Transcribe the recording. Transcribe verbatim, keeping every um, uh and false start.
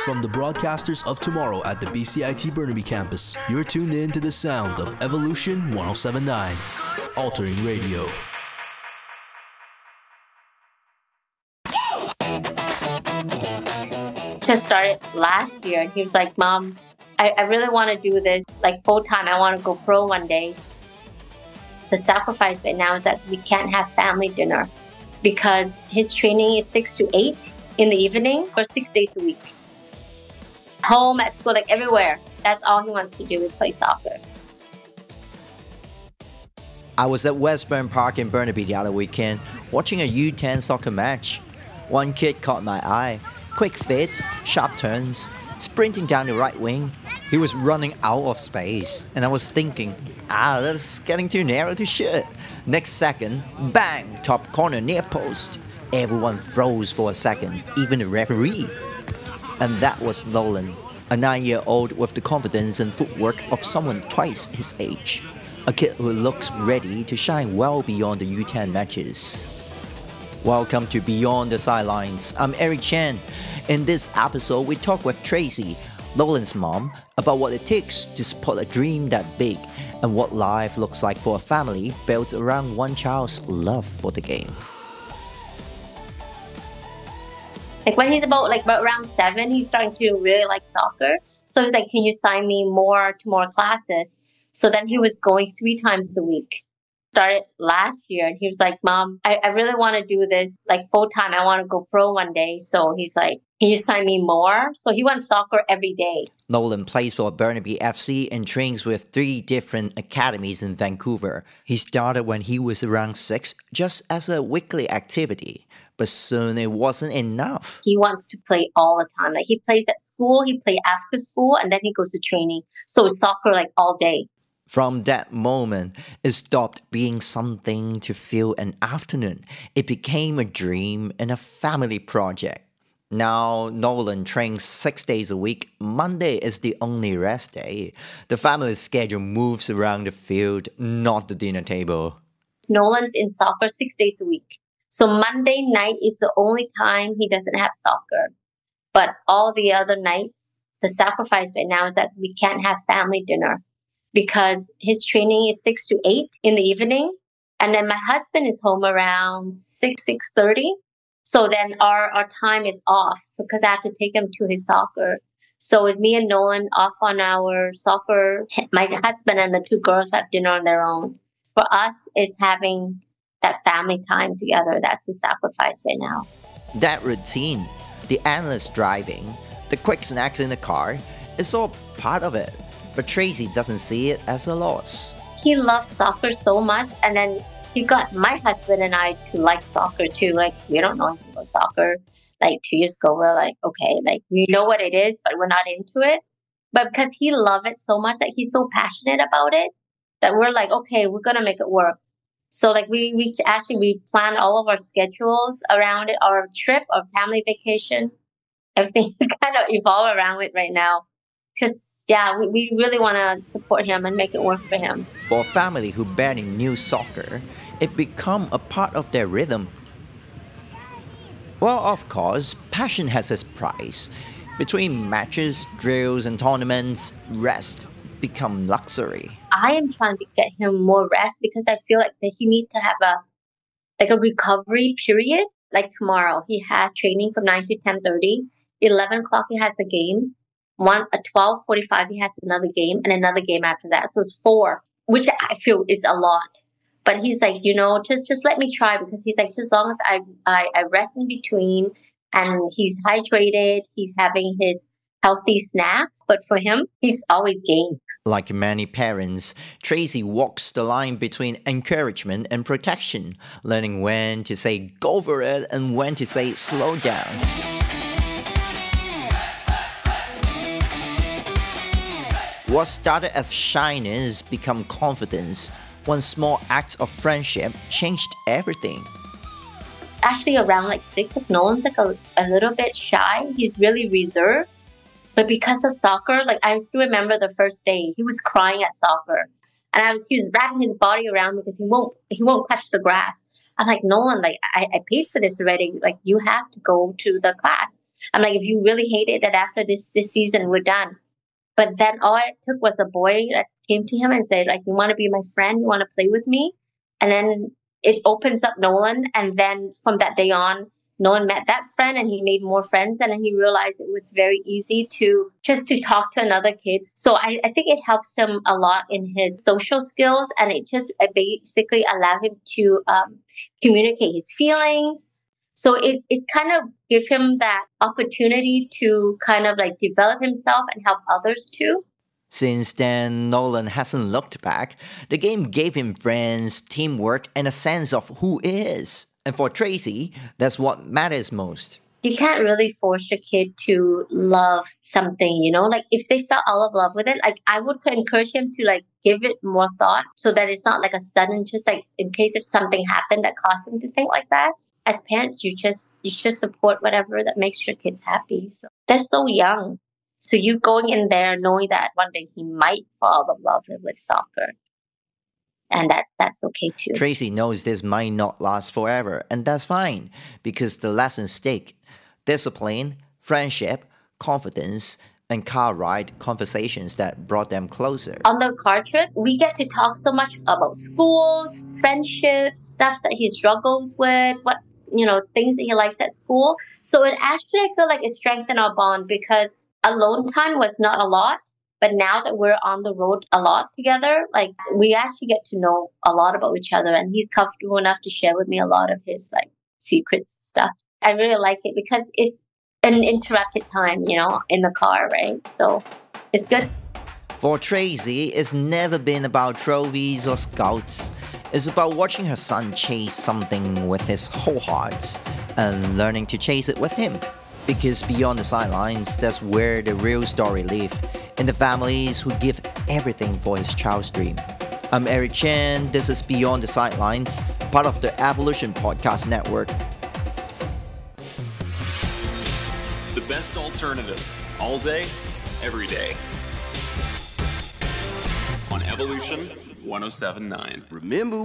From the broadcasters of tomorrow at the B C I T Burnaby campus, you're tuned in to the sound of Evolution one oh seven point nine, Altering Radio. Just started last year, and he was like, Mom, I, I really want to do this like full time. I want to go pro one day. The sacrifice right now is that we can't have family dinner because his training is six to eight in the evening for six days a week. Home, at school, like everywhere. That's all he wants to do is play soccer. I was at Westburn Park in Burnaby the other weekend watching a U ten soccer match. One kid caught my eye. Quick fits, sharp turns, sprinting down the right wing. He was running out of space, and I was thinking, ah, that's getting too narrow to shoot. Next second, bang, top corner near post. Everyone froze for a second, even the referee. And that was Nolan, a nine-year-old with the confidence and footwork of someone twice his age. A kid who looks ready to shine well beyond the U ten matches. Welcome to Beyond the Sidelines. I'm Eric Chen. In this episode, we talk with Tracy, Nolan's mom, about what it takes to support a dream that big and what life looks like for a family built around one child's love for the game. Like when he's about like about around seven, he's starting to really like soccer. So he's like, can you sign me more to more classes? So then he was going three times a week. Started last year, and he was like, Mom, I, I really want to do this like full time. I want to go pro one day. So he's like, can you sign me more? So he wants soccer every day. Nolan plays for Burnaby F C and trains with three different academies in Vancouver. He started when he was around six, just as a weekly activity. But soon it wasn't enough. He wants to play all the time. Like he plays at school, he plays after school, and then he goes to training. So it's soccer like all day. From that moment, it stopped being something to fill an afternoon. It became a dream and a family project. Now, Nolan trains six days a week. Monday is the only rest day. The family's schedule moves around the field, not the dinner table. Nolan's in soccer six days a week. So Monday night is the only time he doesn't have soccer. But all the other nights, the sacrifice right now is that we can't have family dinner because his training is six to eight in the evening. And then my husband is home around six, six thirty. So then our, our time is off. So because I have to take him to his soccer. So with me and Nolan off on our soccer, my husband and the two girls have dinner on their own. For us, it's having that family time together. That's the sacrifice right now. That routine, the endless driving, the quick snacks in the car, it's all part of it. But Tracy doesn't see it as a loss. He loves soccer so much, and then he got my husband and I to like soccer too. Like, we don't know anything about soccer. Like, two years ago, we're like, okay, like, we know what it is, but we're not into it. But because he loves it so much, like, he's so passionate about it, that we're like, okay, we're going to make it work. So, like, we, we actually, we plan all of our schedules around it, our trip, our family vacation, everything kind of evolve around it right now. Because, yeah, we, we really want to support him and make it work for him. For a family who barely knew soccer, it became a part of their rhythm. Well, of course, passion has its price. Between matches, drills, and tournaments, rest become luxury. I am trying to get him more rest because I feel like that he needs to have a like a recovery period. Like tomorrow, he has training from nine to ten thirty. eleven o'clock, he has a game. One at twelve forty-five, he has another game, and another game after that. So it's four, which I feel is a lot. But he's like, you know, just just let me try, because he's like, just as long as I, I, I rest in between and he's hydrated, he's having his healthy snacks. But for him, he's always game. Like many parents, Tracy walks the line between encouragement and protection, learning when to say go for it and when to say slow down. What started as shyness became confidence. One small act of friendship changed everything. Actually, around like six, like Nolan's like a, a little bit shy. He's really reserved. But because of soccer, like I still remember the first day, he was crying at soccer. And I was he was wrapping his body around me because he won't he won't touch the grass. I'm like, Nolan, like I, I paid for this already. Like, you have to go to the class. I'm like, if you really hate it, that after this this season we're done. But then all it took was a boy that came to him and said, like, you want to be my friend? You want to play with me? And then it opens up Nolan. And then from that day on, Nolan met that friend and he made more friends. And then he realized it was very easy to just to talk to another kid. So I, I think it helps him a lot in his social skills. And it just uh, basically allowed him to um, communicate his feelings. So it, it kind of gave him that opportunity to kind of like develop himself and help others too. Since then, Nolan hasn't looked back. The game gave him friends, teamwork, and a sense of who he is. And for Tracy, that's what matters most. You can't really force your kid to love something, you know? Like if they fell out of love with it, like I would encourage him to like give it more thought so that it's not like a sudden, just like in case if something happened that caused him to think like that. As parents, you just you should support whatever that makes your kids happy. So they're so young. So you going in there knowing that one day he might fall out of love with soccer. And that, that's okay too. Tracy knows this might not last forever, and that's fine, because the lessons stick. Discipline, friendship, confidence, and car ride conversations that brought them closer. On the car trip, we get to talk so much about schools, friendships, stuff that he struggles with, what you know, things that he likes at school. So it actually, I feel like it strengthened our bond because alone time was not a lot. But now that we're on the road a lot together, like we actually get to know a lot about each other. And he's comfortable enough to share with me a lot of his like secrets stuff. I really like it because it's an interrupted time, you know, in the car, right? So it's good. For Tracy, it's never been about trophies or scouts. It's about watching her son chase something with his whole heart and learning to chase it with him. Because beyond the sidelines, that's where the real story lives, in the families who give everything for his child's dream. I'm Eric Chen. This is Beyond the Sidelines, part of the Evolution Podcast Network. The best alternative, all day, every day. On Evolution one oh seven point nine. Remember